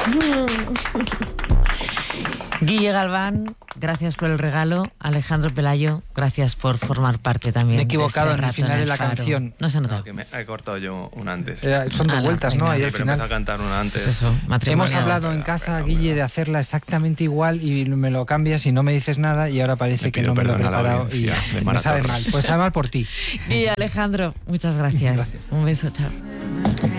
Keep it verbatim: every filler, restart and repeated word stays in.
Guille Galván, gracias por el regalo. Alejandro Pelayo, gracias por formar parte también. Me he equivocado de este en el final en de la Faro. canción. No se ha notado. No, que me he cortado yo una antes. Eh, son dos Ah, no, vueltas, ¿no? venga. Ahí Sí, al pero final. empecé a cantar una antes. Pues eso, matrimonial. Hemos hablado en casa, Guille, de hacerla exactamente igual y me lo cambias y no me dices nada y ahora parece Le que pido no me lo he perdón a la preparado y audiencia de me Mara sabe Torres. mal. Pues sabe mal por ti. Guille, Alejandro, muchas gracias. Gracias. Un beso, chao.